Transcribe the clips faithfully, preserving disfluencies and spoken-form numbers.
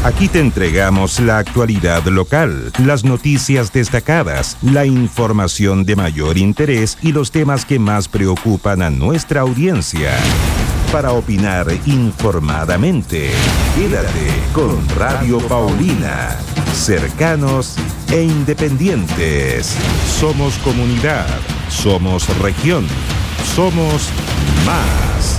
Aquí te entregamos la actualidad local, las noticias destacadas, la información de mayor interés y los temas que más preocupan a nuestra audiencia. Para opinar informadamente, quédate con Radio Paulina. Cercanos e independientes. Somos comunidad. Somos región. Somos más.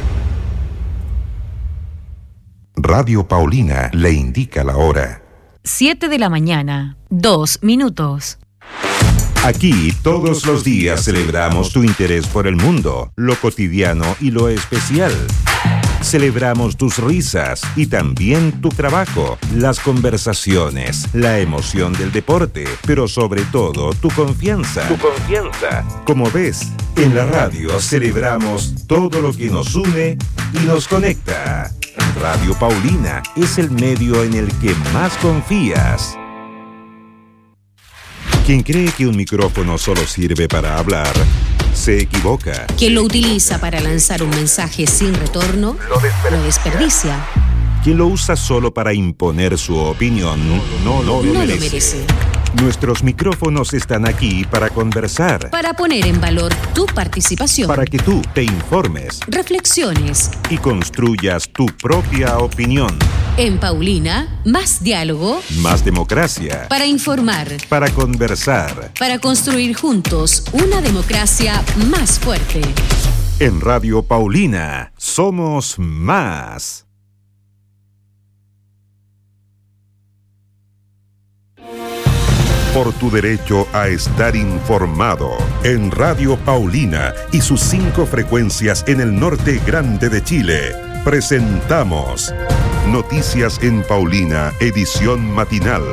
Radio Paulina le indica la hora. Siete de la mañana, dos minutos. Aquí todos los días celebramos tu interés por el mundo, lo cotidiano y lo especial. Celebramos tus risas y también tu trabajo, las conversaciones, la emoción del deporte, pero sobre todo tu confianza. Tu confianza. Como ves, en la radio celebramos todo lo que nos une y nos conecta. Radio Paulina es el medio en el que más confías. Quien cree que un micrófono solo sirve para hablar, se equivoca. Quien lo utiliza para lanzar un mensaje sin retorno, lo desperdicia. Lo desperdicia. Quien lo usa solo para imponer su opinión, no, no, lo, no merece. lo merece. Nuestros micrófonos están aquí para conversar. Para poner en valor tu participación. Para que tú te informes. Reflexiones. Y construyas tu propia opinión. En Paulina, más diálogo. Más democracia. Para informar. Para conversar. Para construir juntos una democracia más fuerte. En Radio Paulina, somos más. Por tu derecho a estar informado. En Radio Paulina y sus cinco frecuencias en el norte grande de Chile, presentamos Noticias en Paulina, edición matinal.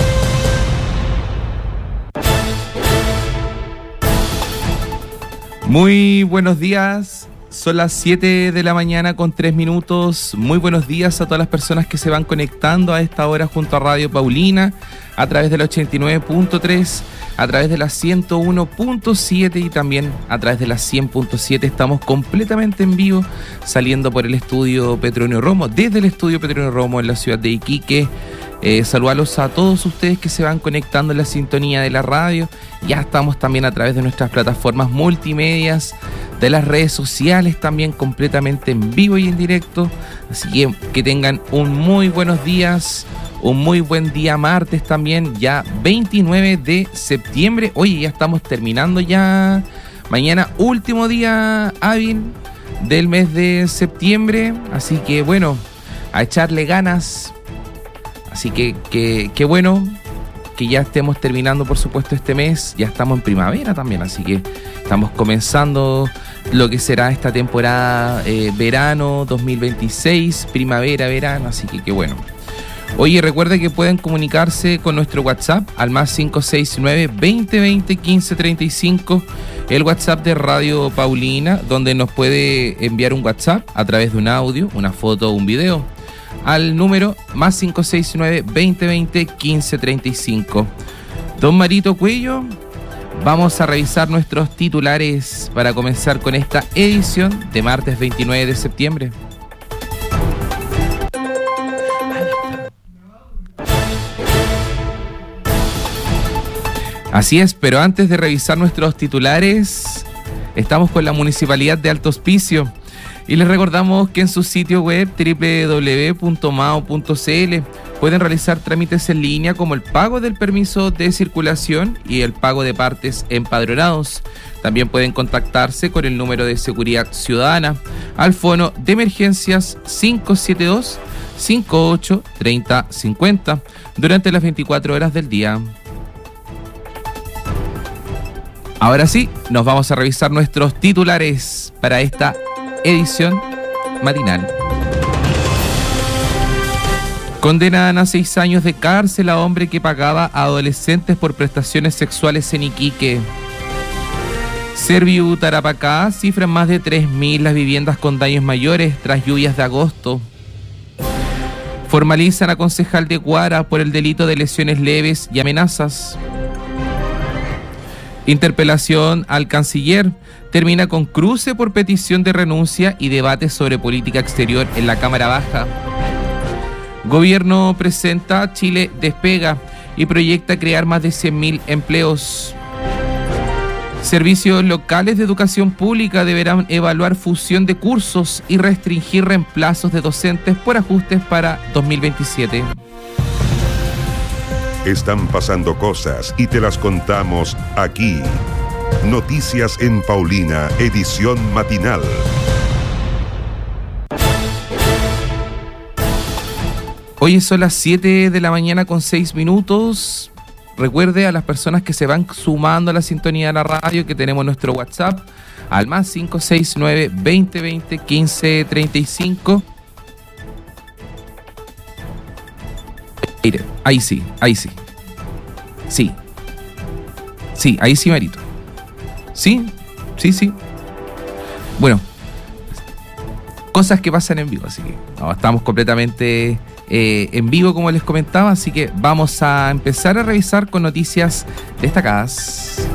Muy buenos días. Son las siete de la mañana con tres minutos. Muy buenos días a todas las personas que se van conectando a esta hora junto a Radio Paulina a través del ochenta y nueve punto tres, a través de la ciento uno punto siete y también a través de la cien punto siete. Estamos completamente en vivo saliendo por el estudio Petronio Romo, desde el estudio Petronio Romo en la ciudad de Iquique. Eh, saludarlos a todos ustedes que se van conectando en la sintonía de la radio. Ya estamos también a través de nuestras plataformas multimedias, de las redes sociales también completamente en vivo y en directo. Así que que tengan un muy buenos días, un muy buen día martes también, ya veintinueve de septiembre. Oye, ya estamos terminando ya. Mañana último día hábil del mes de septiembre. Así que bueno, a echarle ganas. Así que, que, que bueno que ya estemos terminando, por supuesto, este mes. Ya estamos en primavera también, así que estamos comenzando lo que será esta temporada eh, verano dos mil veintiséis, primavera, verano, así que qué bueno. Oye, recuerde que pueden comunicarse con nuestro WhatsApp al más cinco seis nueve, veinte veinte, quince treinta y cinco, el WhatsApp de Radio Paulina, donde nos puede enviar un WhatsApp a través de un audio, una foto o un video, al número más cinco seis nueve, veinte veinte, quince treinta y cinco. Don Marito Cuello, vamos a revisar nuestros titulares para comenzar con esta edición de martes veintinueve de septiembre. Así es, pero antes de revisar nuestros titulares, estamos con la Municipalidad de Alto Hospicio. Y les recordamos que en su sitio web doble u doble u doble u punto mao punto ce ele pueden realizar trámites en línea como el pago del permiso de circulación y el pago de partes empadronados. También pueden contactarse con el número de seguridad ciudadana al fono de emergencias cinco siete dos, cinco ocho, tres cero cinco cero durante las veinticuatro horas del día. Ahora sí, nos vamos a revisar nuestros titulares para esta edición matinal. Condenan a seis años de cárcel a hombre que pagaba a adolescentes por prestaciones sexuales en Iquique. Serviu Tarapacá cifran más de tres mil las viviendas con daños mayores tras lluvias de agosto. Formalizan a concejal de Guara por el delito de lesiones leves y amenazas. Interpelación al canciller termina con cruce por petición de renuncia y debate sobre política exterior en la Cámara Baja. Gobierno presenta Chile Despega y proyecta crear más de cien mil empleos. Servicios locales de educación pública deberán evaluar fusión de cursos y restringir reemplazos de docentes por ajustes para dos mil veintisiete. Están pasando cosas y te las contamos aquí. Noticias en Paulina, edición matinal. Hoy son las siete de la mañana con seis minutos. Recuerde a las personas que se van sumando a la sintonía de la radio que tenemos nuestro WhatsApp al más cinco seis nueve, veinte veinte, quince treinta y cinco. Mire, ahí sí, ahí sí. Sí. Sí, ahí sí, Marito. Sí, sí, sí. Bueno, cosas que pasan en vivo, así que no, estamos completamente... Eh, en vivo, como les comentaba, así que vamos a empezar a revisar con noticias destacadas.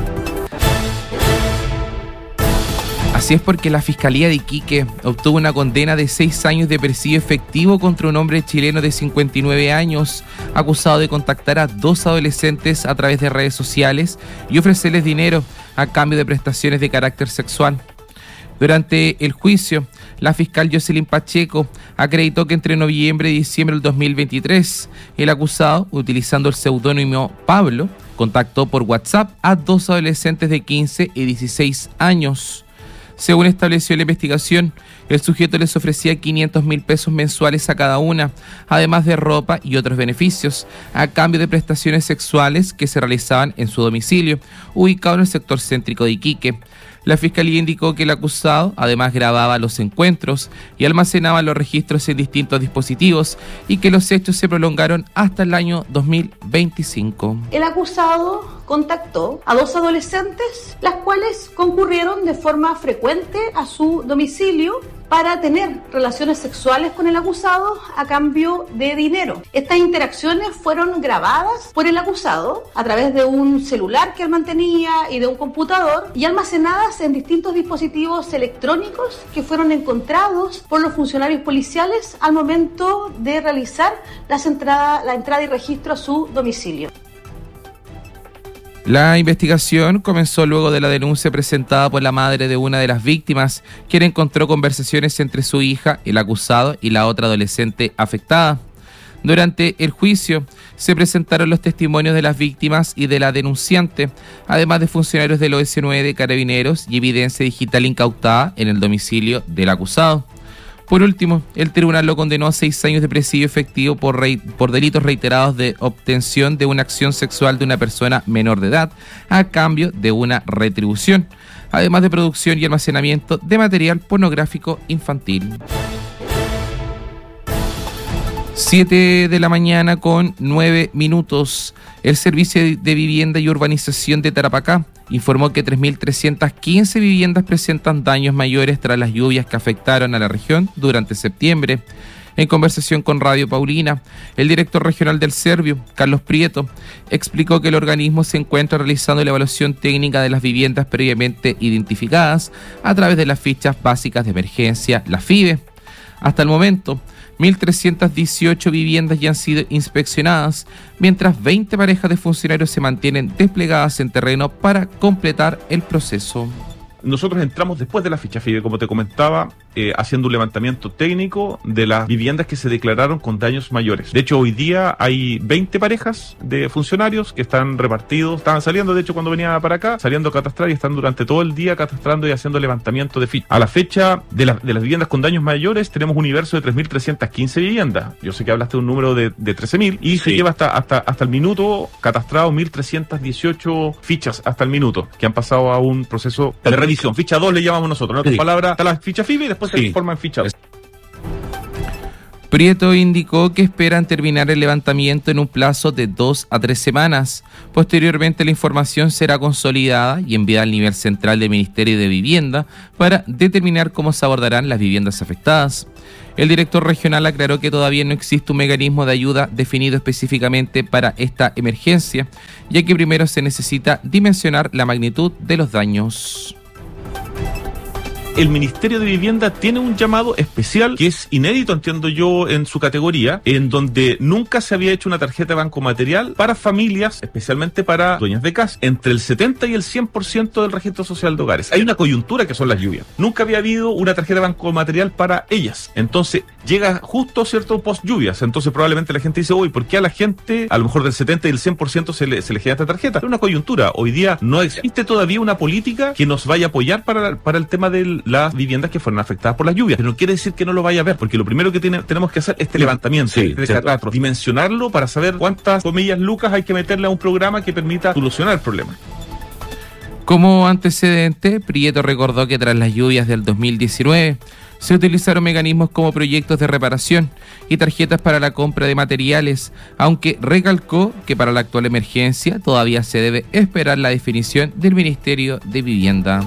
Así es, porque la Fiscalía de Iquique obtuvo una condena de seis años de presidio efectivo contra un hombre chileno de cincuenta y nueve años, acusado de contactar a dos adolescentes a través de redes sociales y ofrecerles dinero a cambio de prestaciones de carácter sexual. Durante el juicio, la fiscal Jocelyn Pacheco acreditó que entre noviembre y diciembre del dos mil veintitrés, el acusado, utilizando el seudónimo Pablo, contactó por WhatsApp a dos adolescentes de quince y dieciséis años. Según estableció la investigación, el sujeto les ofrecía quinientos mil pesos mensuales a cada una, además de ropa y otros beneficios, a cambio de prestaciones sexuales que se realizaban en su domicilio, ubicado en el sector céntrico de Iquique. La Fiscalía indicó que el acusado además grababa los encuentros y almacenaba los registros en distintos dispositivos y que los hechos se prolongaron hasta el año dos mil veinticinco. El acusado contactó a dos adolescentes, las cuales concurrieron de forma frecuente a su domicilio para tener relaciones sexuales con el acusado a cambio de dinero. Estas interacciones fueron grabadas por el acusado a través de un celular que él mantenía y de un computador y almacenadas en distintos dispositivos electrónicos que fueron encontrados por los funcionarios policiales al momento de realizar las entrada, la entrada y registro a su domicilio. La investigación comenzó luego de la denuncia presentada por la madre de una de las víctimas, quien encontró conversaciones entre su hija, el acusado y la otra adolescente afectada. Durante el juicio se presentaron los testimonios de las víctimas y de la denunciante, además de funcionarios del O S nueve de Carabineros y evidencia digital incautada en el domicilio del acusado. Por último, el tribunal lo condenó a seis años de presidio efectivo por, rei- por delitos reiterados de obtención de una acción sexual de una persona menor de edad a cambio de una retribución, además de producción y almacenamiento de material pornográfico infantil. siete de la mañana con nueve minutos. El Servicio de Vivienda y Urbanización de Tarapacá informó que tres mil trescientas quince viviendas presentan daños mayores tras las lluvias que afectaron a la región durante septiembre. En conversación con Radio Paulina, el director regional del Servio, Carlos Prieto, explicó que el organismo se encuentra realizando la evaluación técnica de las viviendas previamente identificadas a través de las fichas básicas de emergencia, la F I B E. Hasta el momento, mil trescientas dieciocho viviendas ya han sido inspeccionadas, mientras veinte parejas de funcionarios se mantienen desplegadas en terreno para completar el proceso. Nosotros entramos después de la ficha F I B E, como te comentaba, eh, haciendo un levantamiento técnico de las viviendas que se declararon con daños mayores. De hecho, hoy día hay veinte parejas de funcionarios que están repartidos, estaban saliendo, de hecho, cuando venía para acá, saliendo a catastrar y están durante todo el día catastrando y haciendo levantamiento de ficha. A la fecha de, la, de las viviendas con daños mayores, tenemos un universo de tres mil trescientas quince viviendas. Yo sé que hablaste de un número de, de trece mil y sí. Se lleva hasta, hasta, hasta el minuto catastrado mil trescientas dieciocho fichas hasta el minuto, que han pasado a un proceso de revisión. Ficha dos le llamamos nosotros, en otras sí. palabras, está la ficha F I B E y después sí. se transforma en ficha dos. Prieto indicó que esperan terminar el levantamiento en un plazo de dos a tres semanas. Posteriormente, la información será consolidada y enviada al nivel central del Ministerio de Vivienda para determinar cómo se abordarán las viviendas afectadas. El director regional aclaró que todavía no existe un mecanismo de ayuda definido específicamente para esta emergencia, ya que primero se necesita dimensionar la magnitud de los daños. el Ministerio de Vivienda tiene un llamado especial que es inédito, entiendo yo, en su categoría, en donde nunca se había hecho una tarjeta de banco material para familias, especialmente para dueñas de casa, entre el setenta y el cien por ciento del registro social de hogares. Hay una coyuntura que son las lluvias. Nunca había habido una tarjeta de banco material para ellas. Entonces, llega justo, ¿cierto?, post lluvias. Entonces, probablemente la gente dice, uy, ¿por qué a la gente, a lo mejor del setenta y el cien por ciento se le, se le genera esta tarjeta? Es una coyuntura. Hoy día no existe todavía una política que nos vaya a apoyar para, para el tema de las viviendas que fueron afectadas por las lluvias. Pero no quiere decir que no lo vaya a ver, porque lo primero que tiene, tenemos que hacer es este levantamiento, sí, este catastro, dimensionarlo para saber cuántas, comillas, lucas hay que meterle a un programa que permita solucionar el problema. Como antecedente, Prieto recordó que tras las lluvias del dos mil diecinueve se utilizaron mecanismos como proyectos de reparación y tarjetas para la compra de materiales, aunque recalcó que para la actual emergencia todavía se debe esperar la definición del Ministerio de Vivienda.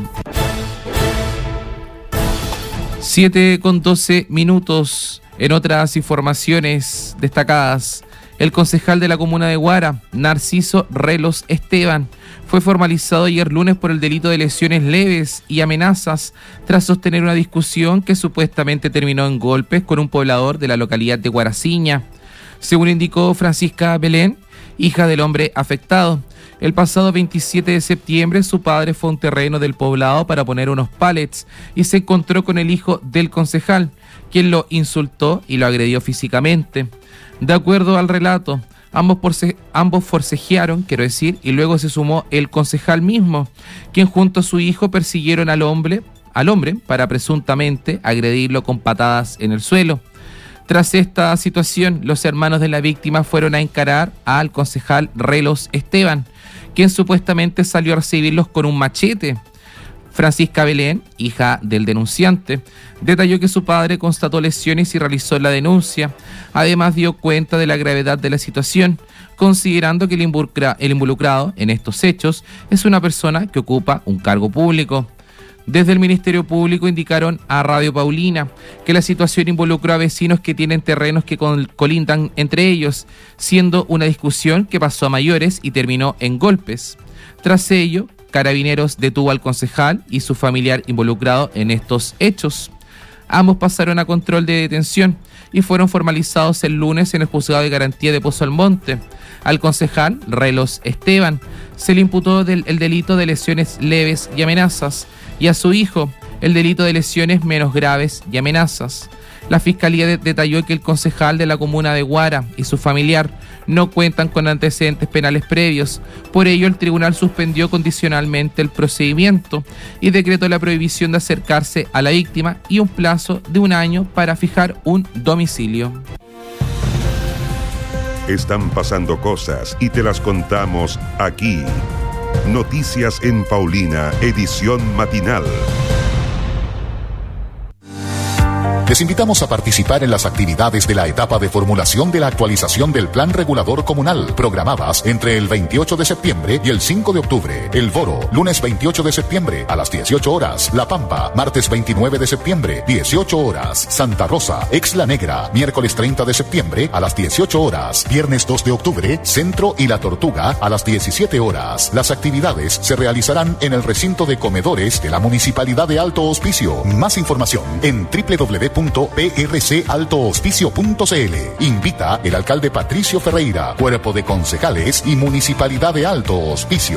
siete con doce minutos. En otras informaciones destacadas, el concejal de la comuna de Guara, Narciso Relos Esteban, fue formalizado ayer lunes por el delito de lesiones leves y amenazas tras sostener una discusión que supuestamente terminó en golpes con un poblador de la localidad de Guaraciña. Según indicó Francisca Belén, hija del hombre afectado, el pasado veintisiete de septiembre su padre fue a un terreno del poblado para poner unos pallets y se encontró con el hijo del concejal, quien lo insultó y lo agredió físicamente. De acuerdo al relato, ambos, porce- ambos forcejearon, quiero decir, y luego se sumó el concejal mismo, quien junto a su hijo persiguieron al hombre, al hombre para presuntamente agredirlo con patadas en el suelo. Tras esta situación, los hermanos de la víctima fueron a encarar al concejal Relos Esteban, quien supuestamente salió a recibirlos con un machete. Francisca Belén, hija del denunciante, detalló que su padre constató lesiones y realizó la denuncia. Además dio cuenta de la gravedad de la situación, considerando que el, involucra- el involucrado en estos hechos es una persona que ocupa un cargo público. Desde el Ministerio Público indicaron a Radio Paulina que la situación involucró a vecinos que tienen terrenos que colindan entre ellos, siendo una discusión que pasó a mayores y terminó en golpes. Tras ello, Carabineros detuvo al concejal y su familiar involucrado en estos hechos. Ambos pasaron a control de detención y fueron formalizados el lunes en el Juzgado de Garantía de Pozo Almonte. Al concejal, Relos Esteban, se le imputó del, el delito de lesiones leves y amenazas, y a su hijo, el delito de lesiones menos graves y amenazas. La Fiscalía de- detalló que el concejal de la comuna de Guara y su familiar no cuentan con antecedentes penales previos. Por ello, el tribunal suspendió condicionalmente el procedimiento y decretó la prohibición de acercarse a la víctima y un plazo de un año para fijar un domicilio. Están pasando cosas y te las contamos aquí. Noticias en Paulina, edición matinal. Les invitamos a participar en las actividades de la etapa de formulación de la actualización del Plan Regulador Comunal, programadas entre el veintiocho de septiembre y el cinco de octubre. El Boro, lunes veintiocho de septiembre a las dieciocho horas. La Pampa, martes veintinueve de septiembre, dieciocho horas. Santa Rosa, Exla Negra, miércoles treinta de septiembre a las dieciocho horas. Viernes dos de octubre, Centro y La Tortuga a las diecisiete horas. Las actividades se realizarán en el recinto de comedores de la Municipalidad de Alto Hospicio. Más información en doble u doble u doble u punto p r c alto hospicio punto c l. Invita el alcalde Patricio Ferreira, cuerpo de concejales y Municipalidad de Alto Hospicio.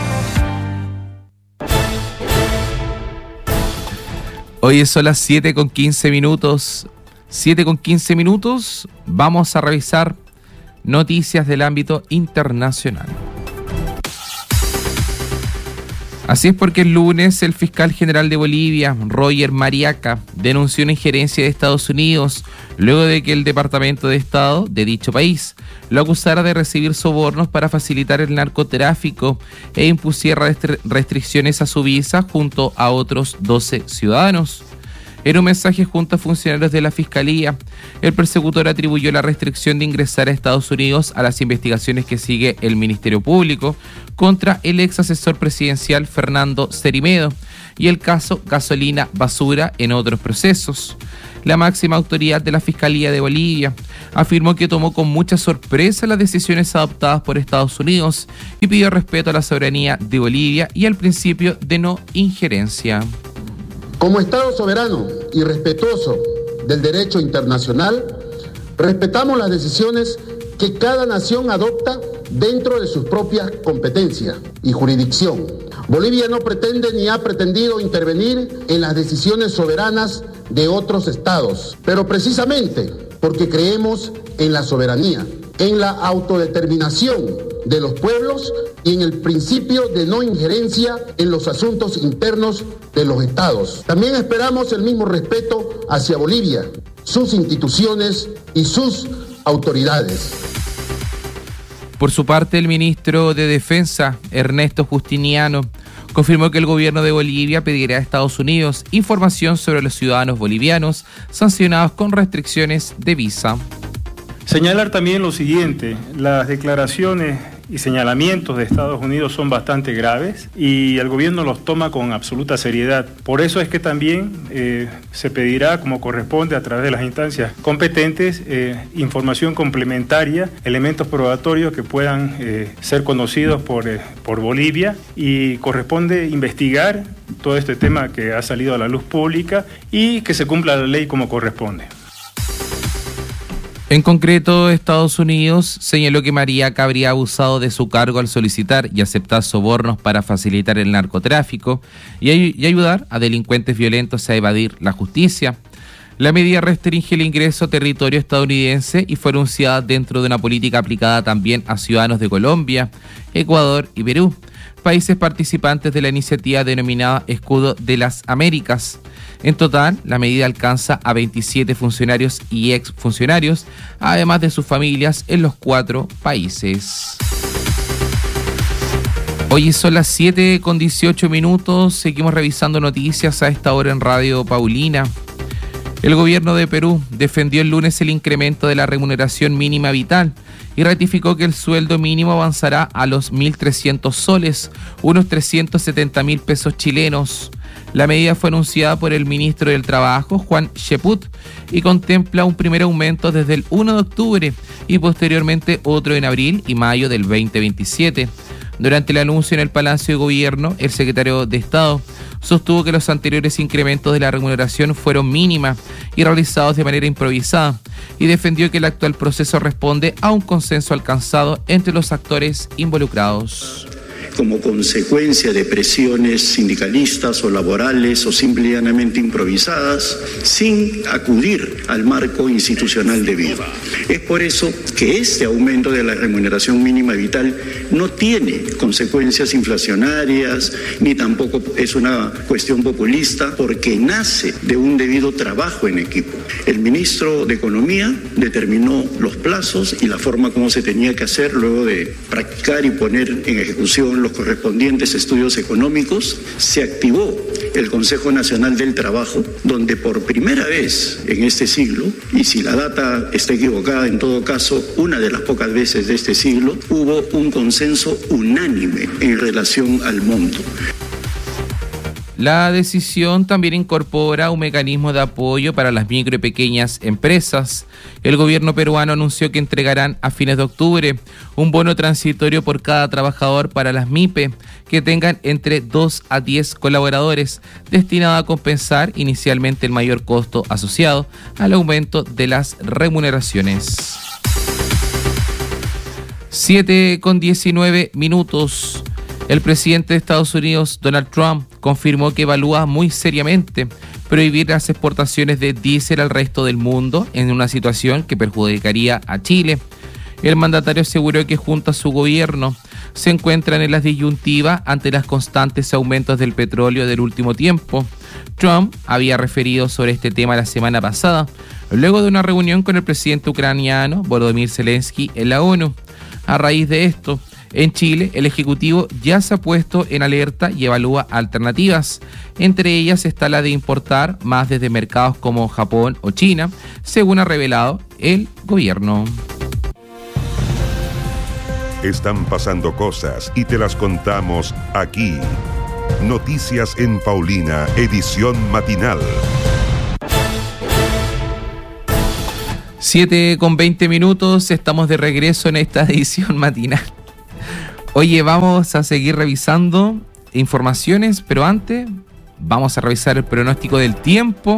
Hoy son las siete con quince minutos. siete con quince minutos. Vamos a revisar noticias del ámbito internacional. Así es, porque el lunes el fiscal general de Bolivia, Roger Mariaca, denunció una injerencia de Estados Unidos luego de que el Departamento de Estado de dicho país lo acusara de recibir sobornos para facilitar el narcotráfico e impusiera restri- restricciones a su visa junto a otros doce ciudadanos. En un mensaje junto a funcionarios de la Fiscalía, el persecutor atribuyó la restricción de ingresar a Estados Unidos a las investigaciones que sigue el Ministerio Público contra el ex asesor presidencial Fernando Cerimedo y el caso Gasolina Basura en otros procesos. La máxima autoridad de la Fiscalía de Bolivia afirmó que tomó con mucha sorpresa las decisiones adoptadas por Estados Unidos y pidió respeto a la soberanía de Bolivia y al principio de no injerencia. Como Estado soberano y respetuoso del derecho internacional, respetamos las decisiones que cada nación adopta dentro de sus propias competencias y jurisdicción. Bolivia no pretende ni ha pretendido intervenir en las decisiones soberanas de otros estados, pero precisamente porque creemos en la soberanía, en la autodeterminación de los pueblos y en el principio de no injerencia en los asuntos internos de los estados. También esperamos el mismo respeto hacia Bolivia, sus instituciones y sus autoridades. Por su parte, el ministro de Defensa, Ernesto Justiniano, confirmó que el gobierno de Bolivia pedirá a Estados Unidos información sobre los ciudadanos bolivianos sancionados con restricciones de visa. Señalar también lo siguiente: las declaraciones y señalamientos de Estados Unidos son bastante graves y el gobierno los toma con absoluta seriedad. Por eso es que también eh, se pedirá, como corresponde a través de las instancias competentes, eh, información complementaria, elementos probatorios que puedan eh, ser conocidos por, eh, por Bolivia, y corresponde investigar todo este tema que ha salido a la luz pública y que se cumpla la ley como corresponde. En concreto, Estados Unidos señaló que Mariaca habría abusado de su cargo al solicitar y aceptar sobornos para facilitar el narcotráfico y, ay- y ayudar a delincuentes violentos a evadir la justicia. La medida restringe el ingreso a territorio estadounidense y fue anunciada dentro de una política aplicada también a ciudadanos de Colombia, Ecuador y Perú, países participantes de la iniciativa denominada Escudo de las Américas. En total, la medida alcanza a veintisiete funcionarios y exfuncionarios, además de sus familias, en los cuatro países. Hoy son las siete con dieciocho minutos, seguimos revisando noticias a esta hora en Radio Paulina. El gobierno de Perú defendió el lunes el incremento de la remuneración mínima vital y ratificó que el sueldo mínimo avanzará a los mil trescientos soles, unos trescientos setenta mil pesos chilenos. La medida fue anunciada por el ministro del Trabajo, Juan Cheput, y contempla un primer aumento desde el primero de octubre y posteriormente otro en abril y mayo del veinte veintisiete. Durante el anuncio en el Palacio de Gobierno, el secretario de Estado sostuvo que los anteriores incrementos de la remuneración fueron mínimas y realizados de manera improvisada, y defendió que el actual proceso responde a un consenso alcanzado entre los actores involucrados. Como consecuencia de presiones sindicalistas o laborales o simple y llanamente improvisadas, sin acudir al marco institucional debido. Es por eso que este aumento de la remuneración mínima vital no tiene consecuencias inflacionarias, ni tampoco es una cuestión populista, porque nace de un debido trabajo en equipo. El ministro de Economía determinó los plazos y la forma como se tenía que hacer luego de practicar y poner en ejecución los correspondientes estudios económicos. Se activó el Consejo Nacional del Trabajo, donde por primera vez en este siglo, y si la data está equivocada, en todo caso, una de las pocas veces de este siglo, hubo un consenso unánime en relación al monto. La decisión también incorpora un mecanismo de apoyo para las micro y pequeñas empresas. El gobierno peruano anunció que entregarán a fines de octubre un bono transitorio por cada trabajador para las MIPE que tengan entre dos a diez colaboradores, destinado a compensar inicialmente el mayor costo asociado al aumento de las remuneraciones. siete con diecinueve minutos. El presidente de Estados Unidos, Donald Trump, confirmó que evalúa muy seriamente prohibir las exportaciones de diésel al resto del mundo en una situación que perjudicaría a Chile. El mandatario aseguró que junto a su gobierno se encuentran en la disyuntiva ante los constantes aumentos del petróleo del último tiempo. Trump había referido sobre este tema la semana pasada, luego de una reunión con el presidente ucraniano Volodymyr Zelensky en la ONU. A raíz de esto, en Chile, el Ejecutivo ya se ha puesto en alerta y evalúa alternativas. Entre ellas está la de importar más desde mercados como Japón o China, según ha revelado el gobierno. Están pasando cosas y te las contamos aquí. Noticias en Paulina, edición matinal. siete con veinte minutos, estamos de regreso en esta edición matinal. Oye, vamos a seguir revisando informaciones, pero antes Vamos a revisar el pronóstico del tiempo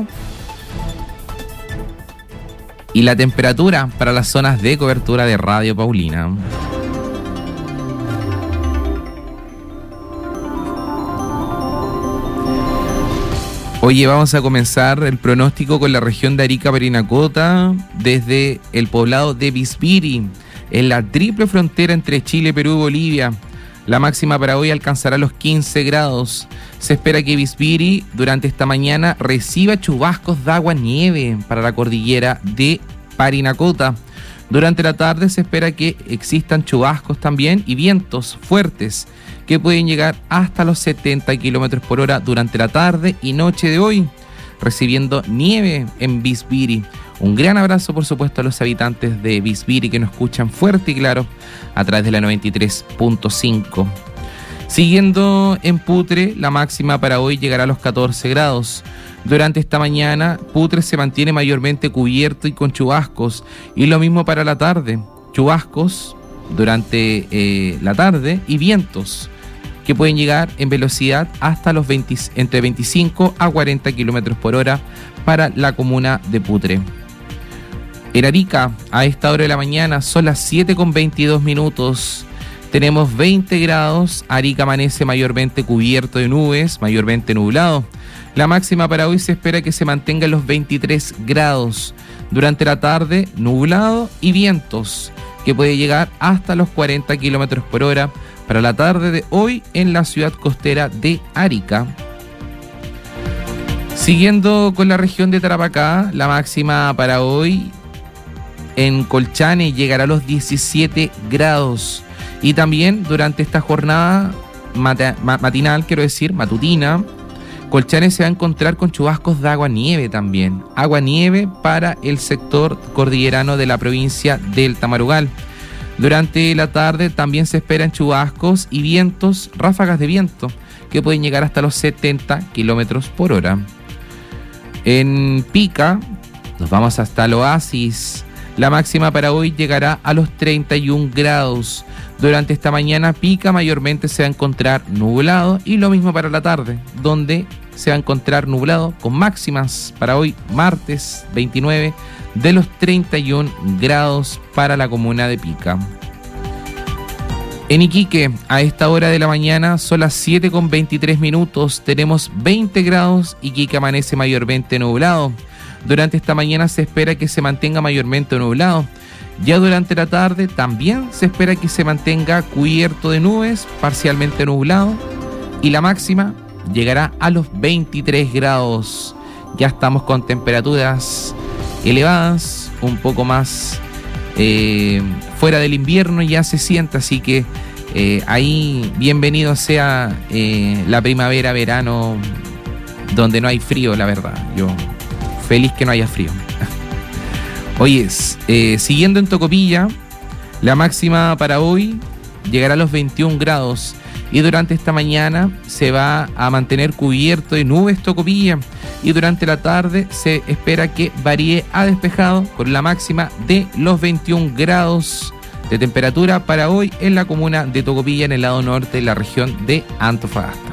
y la temperatura para las zonas de cobertura de Radio Paulina. Oye, vamos a comenzar el pronóstico con la región de Arica, Parinacota, desde el poblado de Bisbiri, en la triple frontera entre Chile, Perú y Bolivia. La máxima para hoy alcanzará los quince grados. Se espera que Bisbiri durante esta mañana reciba chubascos de agua-nieve para la cordillera de Parinacota. Durante la tarde se espera que existan chubascos también y vientos fuertes que pueden llegar hasta los setenta kilómetros por hora durante la tarde y noche de hoy, recibiendo nieve en Bisbiri. Un gran abrazo, por supuesto, a los habitantes de Bisbiri que nos escuchan fuerte y claro a través de la noventa y tres punto cinco. Siguiendo en Putre, la máxima para hoy llegará a los catorce grados. Durante esta mañana, Putre se mantiene mayormente cubierto y con chubascos, y lo mismo para la tarde. Chubascos durante eh, la tarde y vientos que pueden llegar en velocidad hasta los veinte, entre veinticinco a cuarenta kilómetros por hora para la comuna de Putre. En Arica, a esta hora de la mañana, son las siete con veintidós minutos. Tenemos veinte grados. Arica amanece mayormente cubierto de nubes, mayormente nublado. La máxima para hoy se espera que se mantenga en los veintitrés grados. Durante la tarde, nublado y vientos, que puede llegar hasta los cuarenta kilómetros por hora para la tarde de hoy en la ciudad costera de Arica. Siguiendo con la región de Tarapacá, la máxima para hoy en Colchane llegará a los diecisiete grados. Y también durante esta jornada mata, matinal, quiero decir, matutina, Colchane se va a encontrar con chubascos de agua-nieve también. Agua-nieve para el sector cordillerano de la provincia del Tamarugal. Durante la tarde también se esperan chubascos y vientos, ráfagas de viento, que pueden llegar hasta los setenta kilómetros por hora. En Pica, nos vamos hasta el Oasis. La máxima para hoy llegará a los treinta y un grados. Durante esta mañana, Pica mayormente se va a encontrar nublado, y lo mismo para la tarde, donde se va a encontrar nublado con máximas para hoy, martes veintinueve, de los treinta y un grados para la comuna de Pica. En Iquique, a esta hora de la mañana, son las siete con veintitrés minutos, tenemos veinte grados. Iquique amanece mayormente nublado. Durante esta mañana se espera que se mantenga mayormente nublado. Ya durante la tarde también se espera que se mantenga cubierto de nubes, parcialmente nublado, y la máxima llegará a los veintitrés grados. Ya estamos con temperaturas elevadas, un poco más eh, fuera del invierno ya se siente, así que eh, ahí bienvenido sea eh, la primavera, verano, donde no hay frío, la verdad. Yo feliz que no haya frío. Oye, eh, siguiendo en Tocopilla, la máxima para hoy llegará a los veintiún grados, y durante esta mañana se va a mantener cubierto de nubes Tocopilla, y durante la tarde se espera que varíe a despejado con la máxima de los veintiún grados de temperatura para hoy en la comuna de Tocopilla, en el lado norte de la región de Antofagasta.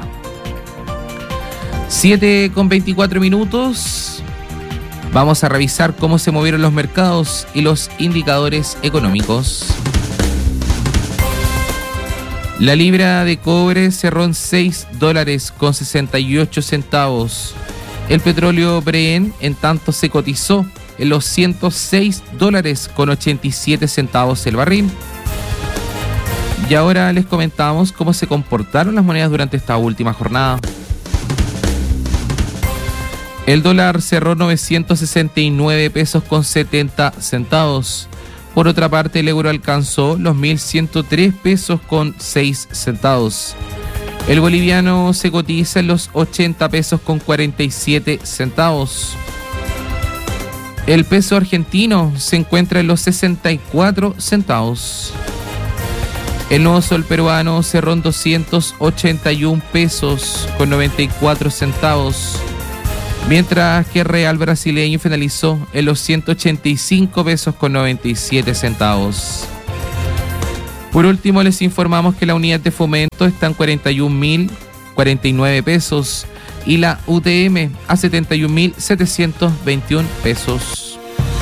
siete con veinticuatro minutos. Vamos a revisar cómo se movieron los mercados y los indicadores económicos. La libra de cobre cerró en seis dólares con sesenta y ocho centavos. El petróleo Brent, en tanto, se cotizó en los ciento seis dólares con ochenta y siete centavos el barril. Y ahora les comentamos cómo se comportaron las monedas durante esta última jornada. El dólar cerró novecientos sesenta y nueve pesos con setenta centavos. Por otra parte, el euro alcanzó los mil ciento tres pesos con seis centavos. El boliviano se cotiza en los ochenta pesos con cuarenta y siete centavos. El peso argentino se encuentra en los sesenta y cuatro centavos. El nuevo sol peruano cerró en doscientos ochenta y un pesos con noventa y cuatro centavos. Mientras que el real brasileño finalizó en los ciento ochenta y cinco pesos con noventa y siete centavos. Por último, les informamos que la unidad de fomento está en cuarenta y un mil cuarenta y nueve pesos, y la U T M a setenta y un mil setecientos veintiún pesos.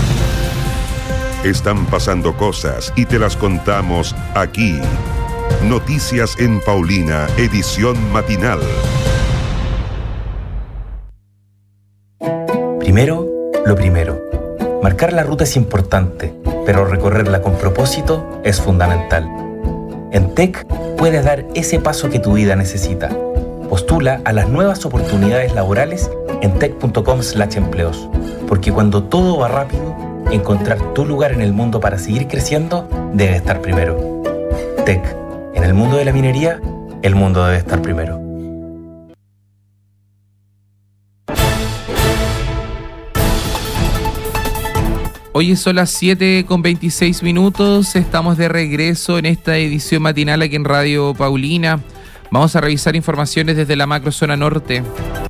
Están pasando cosas y te las contamos aquí. Noticias en Paulina, edición matinal. Primero, lo primero. Marcar la ruta es importante, pero recorrerla con propósito es fundamental. En T E C puedes dar ese paso que tu vida necesita. Postula a las nuevas oportunidades laborales en tec punto com slash empleos, porque cuando todo va rápido, encontrar tu lugar en el mundo para seguir creciendo debe estar primero. T E C, en el mundo de la minería, el mundo debe estar primero. Hoy son las siete con veintiséis minutos, estamos de regreso en esta edición matinal aquí en Radio Paulina. Vamos a revisar informaciones desde la macrozona norte.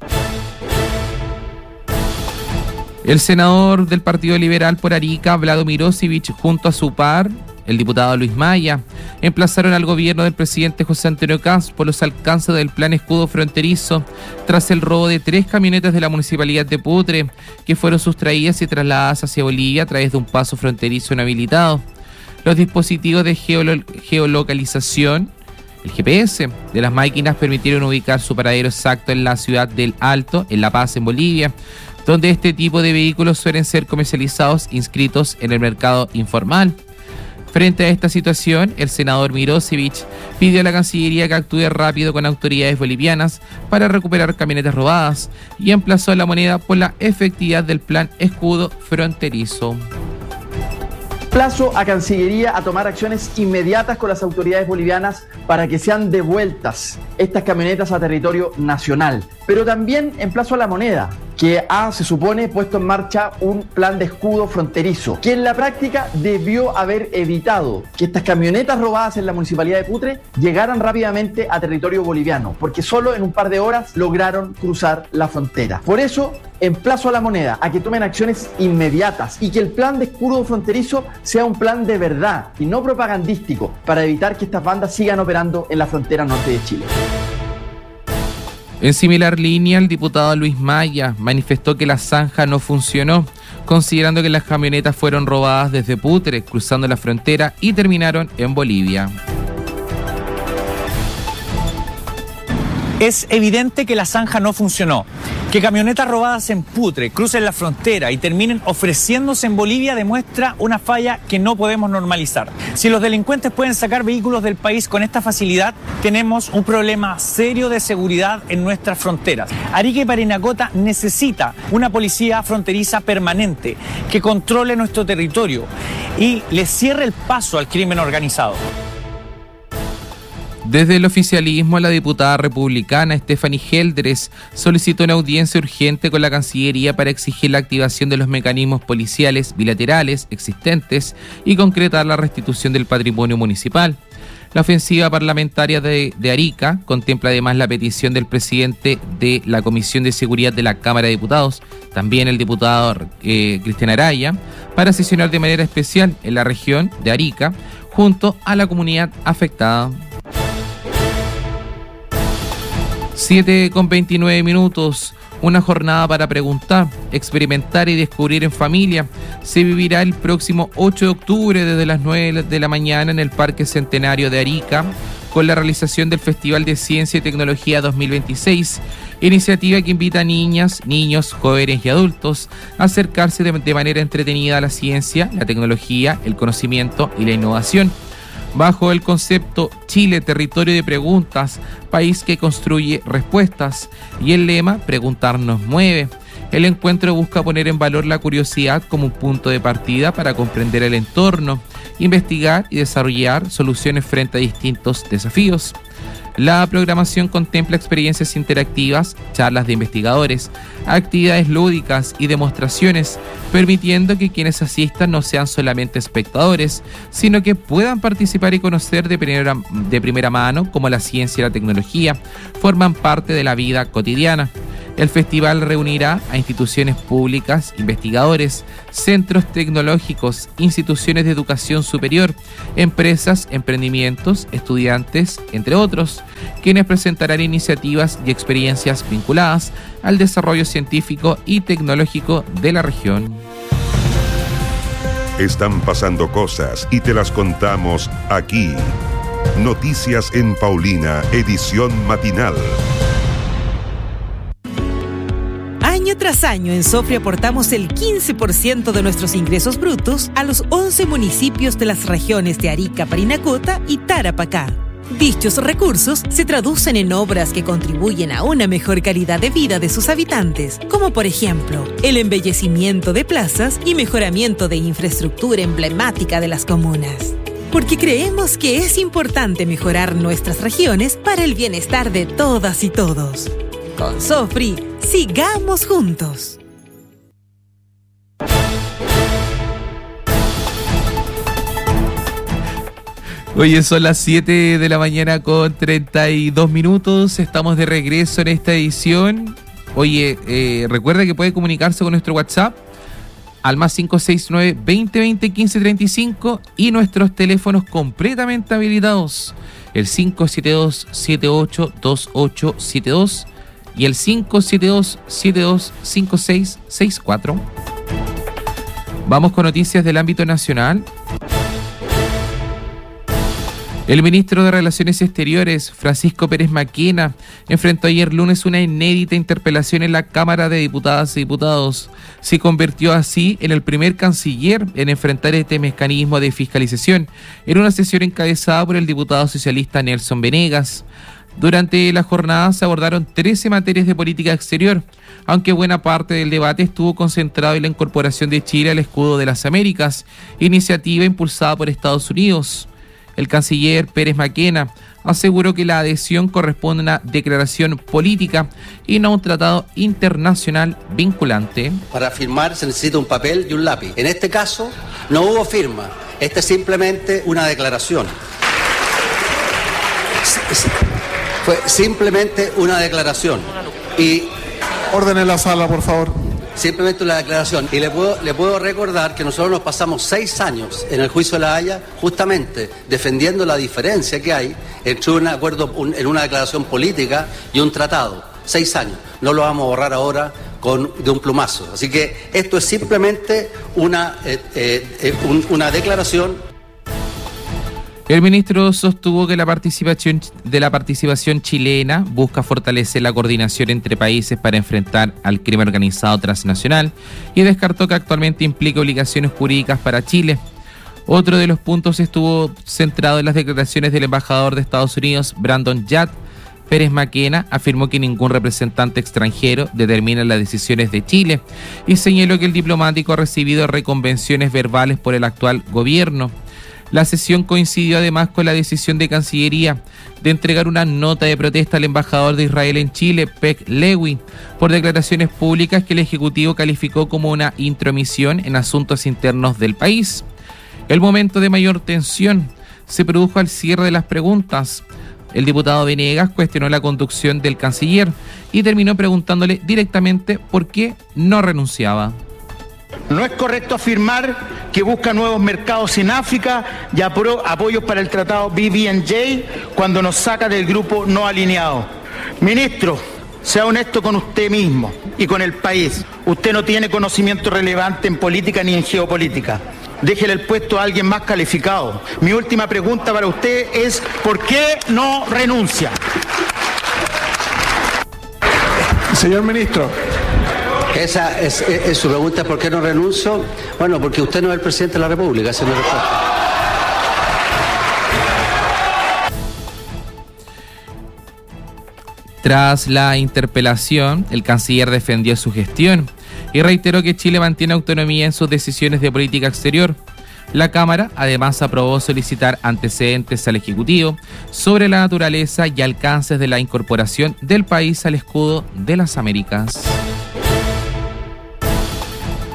El senador del Partido Liberal por Arica, Vlado Mirosevic, junto a su par, el diputado Luis Maya, emplazaron al gobierno del presidente José Antonio Kast por los alcances del plan escudo fronterizo tras el robo de tres camionetas de la municipalidad de Putre que fueron sustraídas y trasladadas hacia Bolivia a través de un paso fronterizo inhabilitado. Los dispositivos de geolo- geolocalización, el G P S, de las máquinas permitieron ubicar su paradero exacto en la ciudad del Alto, en La Paz, en Bolivia, donde este tipo de vehículos suelen ser comercializados inscritos en el mercado informal. Frente a esta situación, el senador Mirosevic pidió a la Cancillería que actúe rápido con autoridades bolivianas para recuperar camionetas robadas y emplazó a la moneda por la efectividad del plan escudo fronterizo. Plazo a Cancillería a tomar acciones inmediatas con las autoridades bolivianas para que sean devueltas estas camionetas a territorio nacional. Pero también emplazo a la moneda, que ha, se supone, puesto en marcha un plan de escudo fronterizo, que en la práctica debió haber evitado que estas camionetas robadas en la municipalidad de Putre llegaran rápidamente a territorio boliviano, porque solo en un par de horas lograron cruzar la frontera. Por eso, emplazo a la moneda a que tomen acciones inmediatas y que el plan de escudo fronterizo sea un plan de verdad y no propagandístico para evitar que estas bandas sigan operando en la frontera norte de Chile. En similar línea, el diputado Luis Maya manifestó que la zanja no funcionó, considerando que las camionetas fueron robadas desde Putre, cruzando la frontera y terminaron en Bolivia. Es evidente que la zanja no funcionó. Que camionetas robadas en Putre crucen la frontera y terminen ofreciéndose en Bolivia demuestra una falla que no podemos normalizar. Si los delincuentes pueden sacar vehículos del país con esta facilidad, tenemos un problema serio de seguridad en nuestras fronteras. Arica y Parinacota necesita una policía fronteriza permanente que controle nuestro territorio y le cierre el paso al crimen organizado. Desde el oficialismo, la diputada republicana Stephanie Geldres solicitó una audiencia urgente con la Cancillería para exigir la activación de los mecanismos policiales bilaterales existentes y concretar la restitución del patrimonio municipal. La ofensiva parlamentaria de, de Arica contempla además la petición del presidente de la Comisión de Seguridad de la Cámara de Diputados, también el diputado eh, Cristian Araya, para sesionar de manera especial en la región de Arica junto a la comunidad afectada. siete con veintinueve minutos, una jornada para preguntar, experimentar y descubrir en familia. Se vivirá el próximo ocho de octubre desde las nueve de la mañana en el Parque Centenario de Arica, con la realización del Festival de Ciencia y Tecnología dos mil veintiséis, iniciativa que invita a niñas, niños, jóvenes y adultos a acercarse de, de manera entretenida a la ciencia, la tecnología, el conocimiento y la innovación. Bajo el concepto Chile, territorio de preguntas, país que construye respuestas, y el lema Preguntar nos mueve. El encuentro busca poner en valor la curiosidad como un punto de partida para comprender el entorno, investigar y desarrollar soluciones frente a distintos desafíos. La programación contempla experiencias interactivas, charlas de investigadores, actividades lúdicas y demostraciones, permitiendo que quienes asistan no sean solamente espectadores, sino que puedan participar y conocer de primera, de primera mano cómo la ciencia y la tecnología forman parte de la vida cotidiana. El festival reunirá a instituciones públicas, investigadores, centros tecnológicos, instituciones de educación superior, empresas, emprendimientos, estudiantes, entre otros, quienes presentarán iniciativas y experiencias vinculadas al desarrollo científico y tecnológico de la región. Están pasando cosas y te las contamos aquí. Noticias en Paulina, edición matinal. Año tras año en Sofri aportamos el quince por ciento de nuestros ingresos brutos a los once municipios de las regiones de Arica, Parinacota y Tarapacá. Dichos recursos se traducen en obras que contribuyen a una mejor calidad de vida de sus habitantes, como por ejemplo, el embellecimiento de plazas y mejoramiento de infraestructura emblemática de las comunas. Porque creemos que es importante mejorar nuestras regiones para el bienestar de todas y todos. Con Sofri, sigamos juntos. Oye, son las siete de la mañana con treinta y dos minutos. Estamos de regreso en esta edición. Oye, eh, recuerda que puede comunicarse con nuestro WhatsApp al más cinco seis nueve, veinte veinte, quince treinta y cinco y nuestros teléfonos completamente habilitados. El cinco siete dos, siete ocho, dos ocho siete dos y el cinco siete dos, siete dos cinco seis seis cuatro. Vamos con noticias del ámbito nacional. El ministro de Relaciones Exteriores, Francisco Pérez Maquena, enfrentó ayer lunes una inédita interpelación en la Cámara de Diputadas y Diputados. Se convirtió así en el primer canciller en enfrentar este mecanismo de fiscalización, en una sesión encabezada por el diputado socialista Nelson Venegas. Durante la jornada se abordaron trece materias de política exterior, aunque buena parte del debate estuvo concentrado en la incorporación de Chile al Escudo de las Américas, iniciativa impulsada por Estados Unidos. El canciller Pérez Maquena aseguró que la adhesión corresponde a una declaración política y no a un tratado internacional vinculante. Para firmar se necesita un papel y un lápiz. En este caso no hubo firma, esta es simplemente una declaración. Fue simplemente una declaración. Y orden en la sala, por favor. Simplemente una declaración. Y le puedo, le puedo recordar que nosotros nos pasamos seis años en el juicio de La Haya justamente defendiendo la diferencia que hay entre un acuerdo, un, en una declaración política y un tratado. Seis años. No lo vamos a borrar ahora con, de un plumazo. Así que esto es simplemente una, eh, eh, un, una declaración. El ministro sostuvo que la participación de la participación chilena busca fortalecer la coordinación entre países para enfrentar al crimen organizado transnacional y descartó que actualmente implica obligaciones jurídicas para Chile. Otro de los puntos estuvo centrado en las declaraciones del embajador de Estados Unidos, Brandon Yatt. Pérez Maquena afirmó que ningún representante extranjero determina las decisiones de Chile y señaló que el diplomático ha recibido reconvenciones verbales por el actual gobierno. La sesión coincidió además con la decisión de Cancillería de entregar una nota de protesta al embajador de Israel en Chile, Peg Lewin, por declaraciones públicas que el Ejecutivo calificó como una intromisión en asuntos internos del país. El momento de mayor tensión se produjo al cierre de las preguntas. El diputado Venegas cuestionó la conducción del canciller y terminó preguntándole directamente por qué no renunciaba. No es correcto afirmar que busca nuevos mercados en África y apro- apoyos para el tratado B B and J cuando nos saca del grupo no alineado. Ministro, sea honesto con usted mismo y con el país. Usted no tiene conocimiento relevante en política ni en geopolítica. Déjele el puesto a alguien más calificado. Mi última pregunta para usted es ¿por qué no renuncia? Señor ministro. Esa es, es, es su pregunta, ¿por qué no renuncio? Bueno, porque usted no es el presidente de la República, esa es mi respuesta. Tras la interpelación, el canciller defendió su gestión y reiteró que Chile mantiene autonomía en sus decisiones de política exterior. La Cámara además aprobó solicitar antecedentes al Ejecutivo sobre la naturaleza y alcances de la incorporación del país al Escudo de las Américas.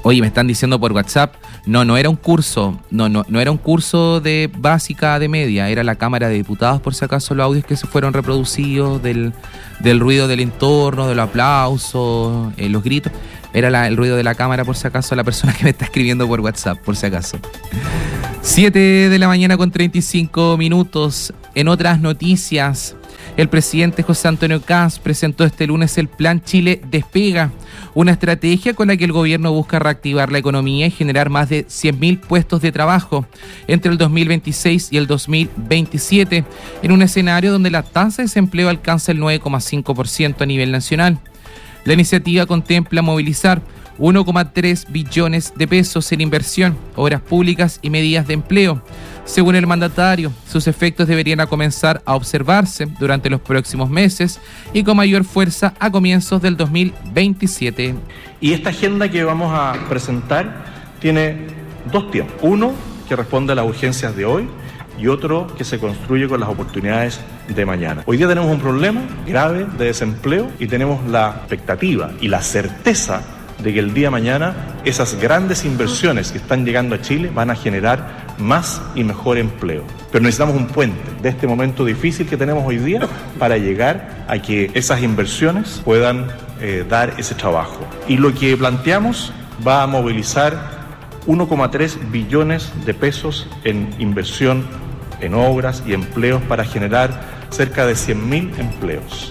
Oye, me están diciendo por WhatsApp, no, no era un curso, no, no, no era un curso de básica de media, era la Cámara de Diputados, por si acaso, los audios que se fueron reproducidos del, del ruido del entorno, de los aplausos, eh, los gritos. Era la, el ruido de la cámara, por si acaso, la persona que me está escribiendo por WhatsApp, por si acaso. siete de la mañana con treinta y cinco minutos. En otras noticias, el presidente José Antonio Kast presentó este lunes el Plan Chile Despega, una estrategia con la que el gobierno busca reactivar la economía y generar más de cien mil puestos de trabajo entre el dos mil veintiséis y el dos mil veintisiete, en un escenario donde la tasa de desempleo alcanza el nueve coma cinco por ciento a nivel nacional. La iniciativa contempla movilizar uno coma tres billones de pesos en inversión, obras públicas y medidas de empleo. Según el mandatario, sus efectos deberían comenzar a observarse durante los próximos meses y con mayor fuerza a comienzos del dos mil veintisiete. Y esta agenda que vamos a presentar tiene dos tiempos. Uno que responde a las urgencias de hoy y otro que se construye con las oportunidades de mañana. Hoy día tenemos un problema grave de desempleo y tenemos la expectativa y la certeza de que el día de mañana esas grandes inversiones que están llegando a Chile van a generar más y mejor empleo. Pero necesitamos un puente de este momento difícil que tenemos hoy día para llegar a que esas inversiones puedan eh, dar ese trabajo. Y lo que planteamos va a movilizar uno coma tres billones de pesos en inversión en obras y empleos para generar cerca de cien mil empleos.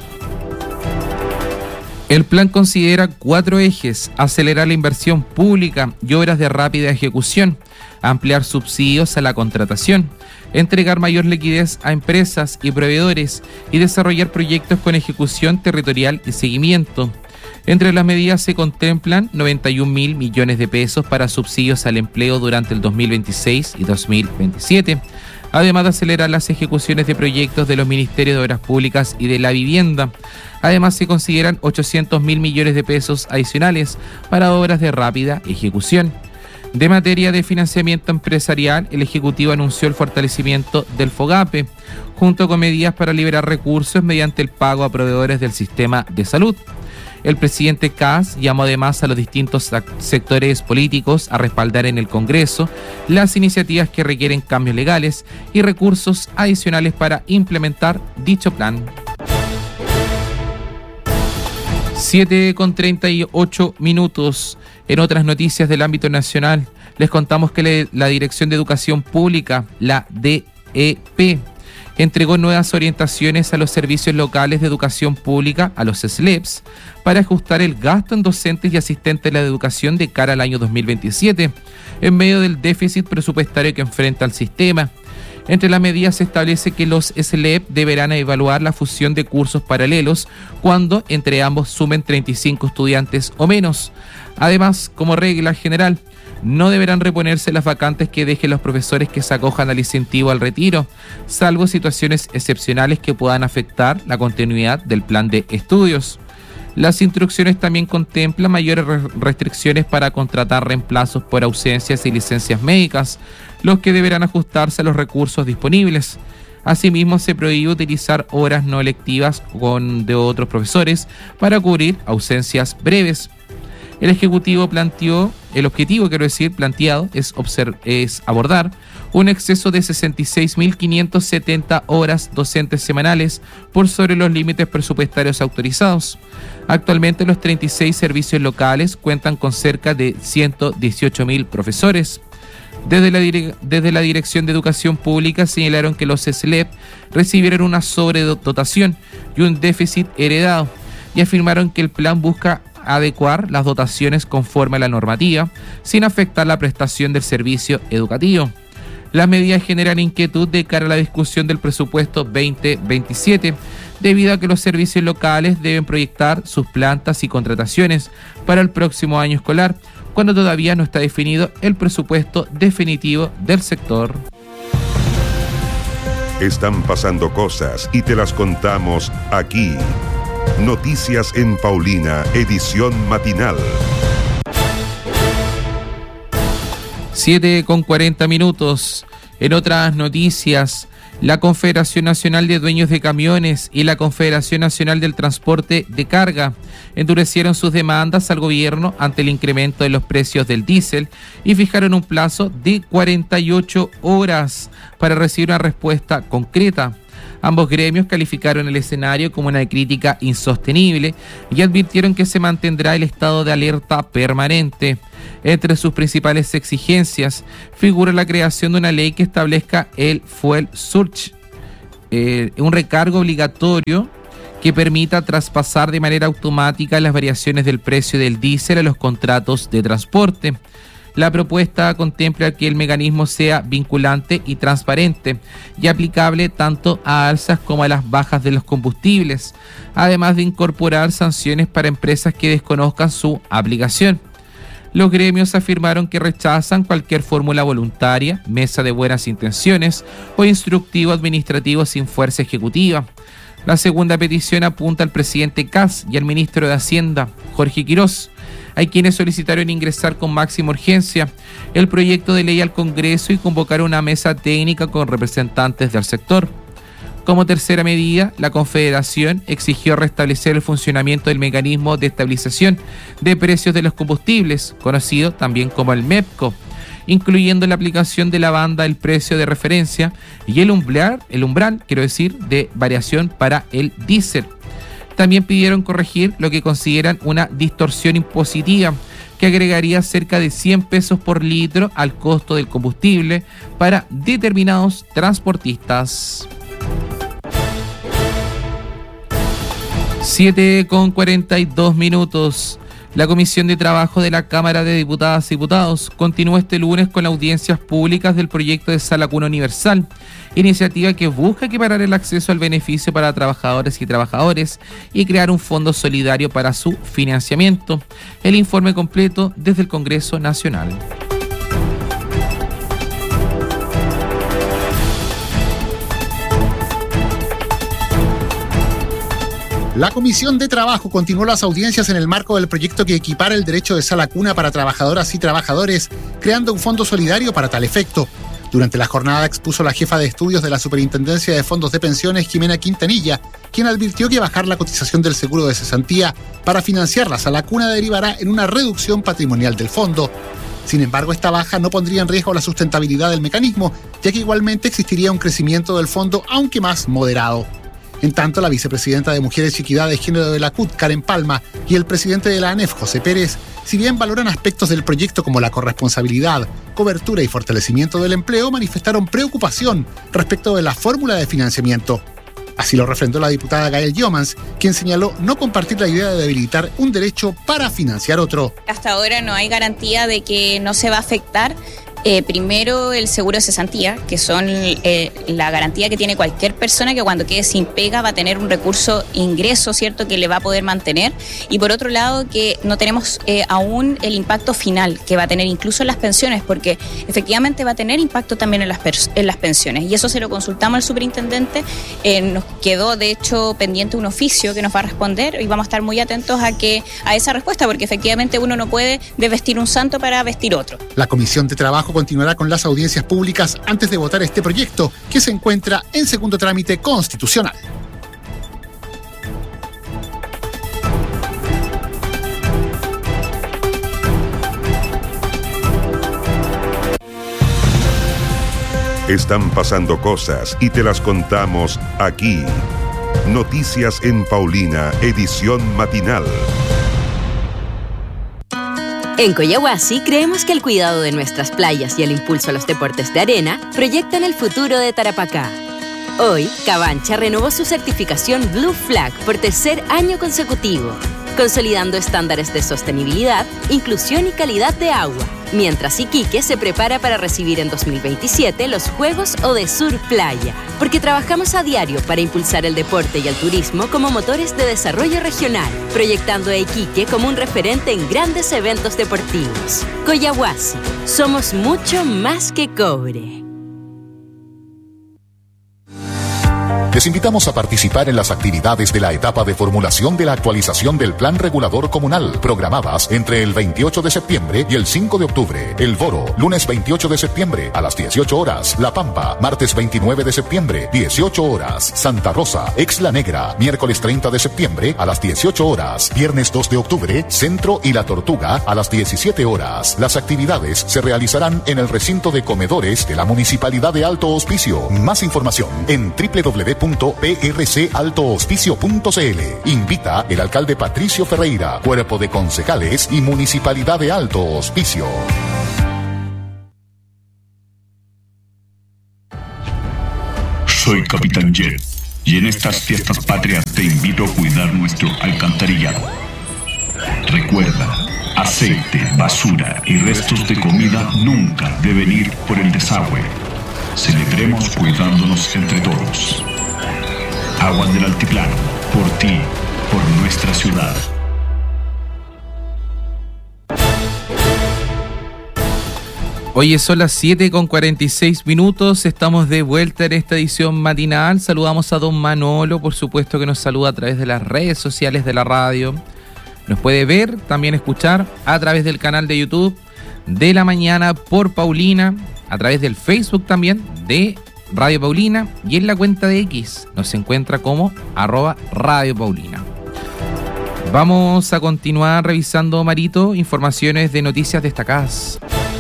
El plan considera cuatro ejes: acelerar la inversión pública y obras de rápida ejecución, ampliar subsidios a la contratación, entregar mayor liquidez a empresas y proveedores y desarrollar proyectos con ejecución territorial y seguimiento. Entre las medidas se contemplan noventa y un mil millones de pesos para subsidios al empleo durante el dos mil veintiséis y dos mil veintisiete, además de acelerar las ejecuciones de proyectos de los Ministerios de Obras Públicas y de la Vivienda. Además, se consideran ochocientos mil millones de pesos adicionales para obras de rápida ejecución. De materia de financiamiento empresarial, el Ejecutivo anunció el fortalecimiento del FOGAPE, junto con medidas para liberar recursos mediante el pago a proveedores del sistema de salud. El presidente Kast llamó además a los distintos sectores políticos a respaldar en el Congreso las iniciativas que requieren cambios legales y recursos adicionales para implementar dicho plan. siete con treinta y ocho minutos. En otras noticias del ámbito nacional, les contamos que la Dirección de Educación Pública, la D E P, entregó nuevas orientaciones a los servicios locales de educación pública, a los S L E Ps, para ajustar el gasto en docentes y asistentes de la educación de cara al año dos mil veintisiete, en medio del déficit presupuestario que enfrenta el sistema. Entre las medidas se establece que los S L E P deberán evaluar la fusión de cursos paralelos cuando entre ambos sumen treinta y cinco estudiantes o menos. Además, como regla general, no deberán reponerse las vacantes que dejen los profesores que se acojan al incentivo al retiro, salvo situaciones excepcionales que puedan afectar la continuidad del plan de estudios. Las instrucciones también contemplan mayores restricciones para contratar reemplazos por ausencias y licencias médicas, los que deberán ajustarse a los recursos disponibles. Asimismo, se prohíbe utilizar horas no electivas con, de otros profesores para cubrir ausencias breves. El Ejecutivo planteó, el objetivo, quiero decir, planteado es, observ- es abordar un exceso de sesenta y seis mil quinientas setenta horas docentes semanales por sobre los límites presupuestarios autorizados. Actualmente los treinta y seis servicios locales cuentan con cerca de ciento dieciocho mil profesores. Desde la, dire- desde la Dirección de Educación Pública señalaron que los S L E P recibieron una sobredotación y un déficit heredado, y afirmaron que el plan busca adecuar las dotaciones conforme a la normativa, sin afectar la prestación del servicio educativo. Las medidas generan inquietud de cara a la discusión del presupuesto veinte veintisiete, debido a que los servicios locales deben proyectar sus plantas y contrataciones para el próximo año escolar, cuando todavía no está definido el presupuesto definitivo del sector. Están pasando cosas y te las contamos aquí. Noticias en Paulina, edición matinal. siete con cuarenta minutos. En otras noticias, la Confederación Nacional de Dueños de Camiones y la Confederación Nacional del Transporte de Carga endurecieron sus demandas al gobierno ante el incremento de los precios del diésel y fijaron un plazo de cuarenta y ocho horas para recibir una respuesta concreta. Ambos gremios calificaron el escenario como una crítica insostenible y advirtieron que se mantendrá el estado de alerta permanente. Entre sus principales exigencias figura la creación de una ley que establezca el fuel surcharge, eh, un recargo obligatorio que permita traspasar de manera automática las variaciones del precio del diésel a los contratos de transporte. La propuesta contempla que el mecanismo sea vinculante y transparente y aplicable tanto a alzas como a las bajas de los combustibles, además de incorporar sanciones para empresas que desconozcan su aplicación. Los gremios afirmaron que rechazan cualquier fórmula voluntaria, mesa de buenas intenciones o instructivo administrativo sin fuerza ejecutiva. La segunda petición apunta al presidente Kast y al ministro de Hacienda, Jorge Quirós. Hay quienes solicitaron ingresar con máxima urgencia el proyecto de ley al Congreso y convocar una mesa técnica con representantes del sector. Como tercera medida, la Confederación exigió restablecer el funcionamiento del mecanismo de estabilización de precios de los combustibles, conocido también como el MEPCO, incluyendo la aplicación de la banda del precio de referencia y el umbral, el umbral, quiero decir, de variación para el diésel. También pidieron corregir lo que consideran una distorsión impositiva que agregaría cerca de cien pesos por litro al costo del combustible para determinados transportistas. siete con cuarenta y dos minutos. La Comisión de Trabajo de la Cámara de Diputadas y Diputados continúa este lunes con audiencias públicas del proyecto de Sala Cuna Universal, iniciativa que busca equiparar el acceso al beneficio para trabajadores y trabajadores y crear un fondo solidario para su financiamiento. El informe completo desde el Congreso Nacional. La Comisión de Trabajo continuó las audiencias en el marco del proyecto que equipara el derecho de sala cuna para trabajadoras y trabajadores, creando un fondo solidario para tal efecto. Durante la jornada expuso la jefa de estudios de la Superintendencia de Fondos de Pensiones, Jimena Quintanilla, quien advirtió que bajar la cotización del seguro de cesantía para financiar la sala cuna derivará en una reducción patrimonial del fondo. Sin embargo, esta baja no pondría en riesgo la sustentabilidad del mecanismo, ya que igualmente existiría un crecimiento del fondo, aunque más moderado. En tanto, la vicepresidenta de Mujeres y Equidad de Género de la C U T, Karen Palma, y el presidente de la ANEF, José Pérez, si bien valoran aspectos del proyecto como la corresponsabilidad, cobertura y fortalecimiento del empleo, manifestaron preocupación respecto de la fórmula de financiamiento. Así lo refrendó la diputada Gael Jomans, quien señaló no compartir la idea de debilitar un derecho para financiar otro. Hasta ahora no hay garantía de que no se va a afectar Eh, primero, el seguro de cesantía, que son eh, la garantía que tiene cualquier persona que cuando quede sin pega va a tener un recurso ingreso, ¿cierto?, que le va a poder mantener. Y por otro lado, que no tenemos eh, aún el impacto final que va a tener incluso en las pensiones, porque efectivamente va a tener impacto también en las, en las pensiones. Y eso se lo consultamos al superintendente. Eh, nos quedó, de hecho, pendiente un oficio que nos va a responder y vamos a estar muy atentos a, que, a esa respuesta, porque efectivamente uno no puede desvestir un santo para vestir otro. La Comisión de Trabajo continuará con las audiencias públicas antes de votar este proyecto, que se encuentra en segundo trámite constitucional. Están pasando cosas y te las contamos aquí. Noticias en Paulina, edición matinal. En Coyahuasi creemos que el cuidado de nuestras playas y el impulso a los deportes de arena proyectan el futuro de Tarapacá. Hoy, Cabancha renovó su certificación Blue Flag por tercer año consecutivo, consolidando estándares de sostenibilidad, inclusión y calidad de agua, mientras Iquique se prepara para recibir en dos mil veintisiete los Juegos Odesur Playa, porque trabajamos a diario para impulsar el deporte y el turismo como motores de desarrollo regional, proyectando a Iquique como un referente en grandes eventos deportivos. Coyahuasi, somos mucho más que cobre. Les invitamos a participar en las actividades de la etapa de formulación de la actualización del Plan Regulador Comunal, programadas entre el veintiocho de septiembre y el cinco de octubre. El Foro, lunes veintiocho de septiembre a las dieciocho horas. La Pampa, martes veintinueve de septiembre, dieciocho horas. Santa Rosa, Exla Negra, miércoles treinta de septiembre a las dieciocho horas. Viernes dos de octubre, Centro y La Tortuga a las diecisiete horas. Las actividades se realizarán en el recinto de comedores de la Municipalidad de Alto Hospicio. Más información en doble u doble u doble u punto p r c alto hospicio punto c l. Invita el alcalde Patricio Ferreira, Cuerpo de Concejales y Municipalidad de Alto Hospicio. Soy Capitán Jet y en estas fiestas patrias te invito a cuidar nuestro alcantarillado. Recuerda, aceite, basura y restos de comida nunca deben ir por el desagüe. Celebremos cuidándonos entre todos. Aguas del Altiplano, por ti, por nuestra ciudad. Oye, son las siete con cuarenta y seis minutos, estamos de vuelta en esta edición matinal. Saludamos a don Manolo, por supuesto que nos saluda a través de las redes sociales de la radio. Nos puede ver, también escuchar a través del canal de YouTube de La Mañana por Paulina, a través del Facebook también de Radio Paulina y en la cuenta de X nos encuentra como arroba Radio Paulina. Vamos a continuar revisando, Marito, informaciones de noticias destacadas.